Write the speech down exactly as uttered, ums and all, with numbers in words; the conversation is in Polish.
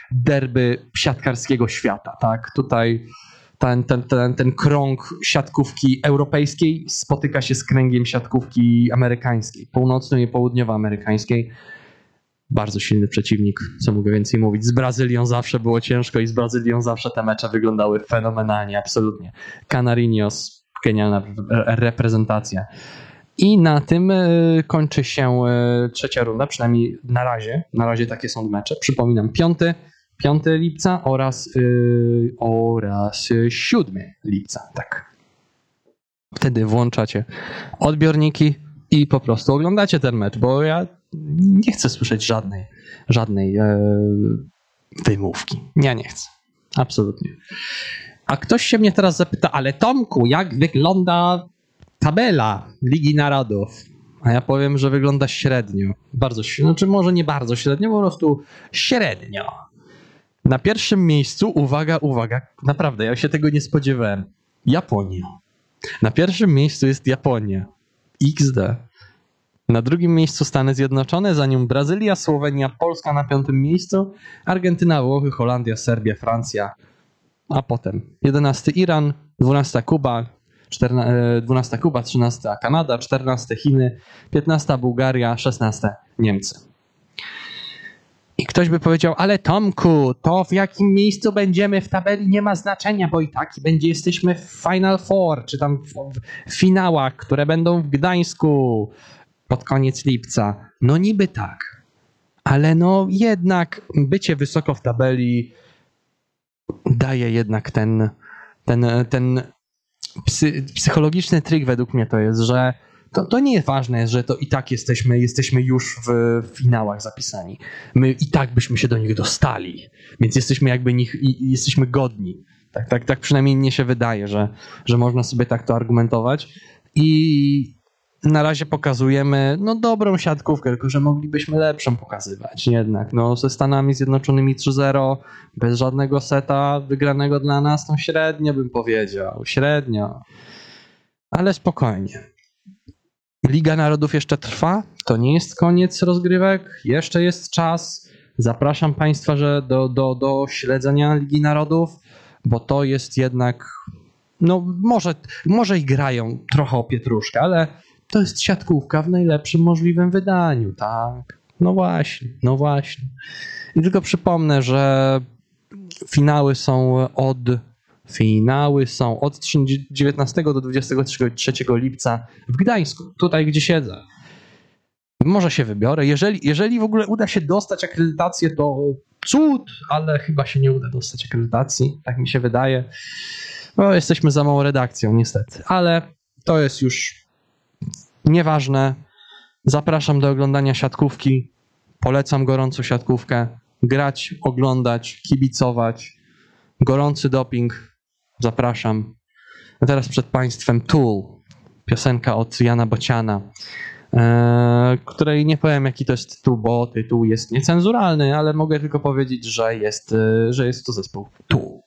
derby siatkarskiego świata, tak? Tutaj ten, ten, ten, ten krąg siatkówki europejskiej spotyka się z kręgiem siatkówki amerykańskiej, północnej i południowoamerykańskiej. Bardzo silny przeciwnik, co mogę więcej mówić. Z Brazylią zawsze było ciężko i z Brazylią zawsze te mecze wyglądały fenomenalnie, absolutnie. Canarinhos, genialna reprezentacja. I na tym kończy się trzecia runda, przynajmniej na razie. Na razie takie są mecze. Przypominam, piąty, piąty lipca oraz, yy, oraz siódmy lipca. Tak. Wtedy włączacie odbiorniki i po prostu oglądacie ten mecz, bo ja nie chcę słyszeć żadnej, żadnej e, wymówki. Ja nie chcę. Absolutnie. A ktoś się mnie teraz zapyta, ale Tomku, jak wygląda tabela Ligi Narodów? A ja powiem, że wygląda średnio. Bardzo średnio, znaczy może nie bardzo średnio, po prostu średnio. Na pierwszym miejscu, uwaga, uwaga, naprawdę, ja się tego nie spodziewałem. Japonia. Na pierwszym miejscu jest Japonia. iks de. Na drugim miejscu Stany Zjednoczone, za nią Brazylia, Słowenia, Polska na piątym miejscu, Argentyna, Włochy, Holandia, Serbia, Francja, a potem jedenasty Iran, dwunasta Kuba, dwunasta Kuba, trzynasta Kanada, czternasta Chiny, piętnasta Bułgaria, szesnaste Niemcy. I ktoś by powiedział, ale Tomku, to w jakim miejscu będziemy w tabeli nie ma znaczenia, bo i tak będzie jesteśmy w Final Four, czy tam w, w finałach, które będą w Gdańsku pod koniec lipca. No niby tak, ale no jednak bycie wysoko w tabeli daje jednak ten, ten, ten psy, psychologiczny trik według mnie to jest, że to, to nie jest ważne, że to i tak jesteśmy, jesteśmy już w finałach zapisani. My i tak byśmy się do nich dostali, więc jesteśmy jakby nich, i, i jesteśmy godni. Tak, tak, tak przynajmniej mnie się wydaje, że, że można sobie tak to argumentować i na razie pokazujemy no dobrą siatkówkę, tylko że moglibyśmy lepszą pokazywać jednak. No ze Stanami Zjednoczonymi trzy zero, bez żadnego seta wygranego dla nas, no średnio bym powiedział, średnio. Ale spokojnie. Liga Narodów jeszcze trwa, to nie jest koniec rozgrywek, jeszcze jest czas. Zapraszam Państwa że do, do, do śledzenia Ligi Narodów, bo to jest jednak, no może, może i grają trochę o pietruszkę, ale to jest siatkówka w najlepszym możliwym wydaniu, tak? No właśnie, no właśnie. I tylko przypomnę, że finały są od finały są od dziewiętnastego do dwudziestego trzeciego lipca w Gdańsku, tutaj gdzie siedzę. Może się wybiorę. Jeżeli, jeżeli w ogóle uda się dostać akredytację, to cud, ale chyba się nie uda dostać akredytacji, tak mi się wydaje. No, jesteśmy za małą redakcją, niestety, ale to jest już nieważne. Zapraszam do oglądania siatkówki. Polecam gorąco siatkówkę. Grać, oglądać, kibicować. Gorący doping. Zapraszam. A teraz przed Państwem Tool. Piosenka od Jana Bociana, e, której nie powiem jaki to jest tytuł, bo tytuł jest niecenzuralny, ale mogę tylko powiedzieć, że jest, że jest to zespół Tool.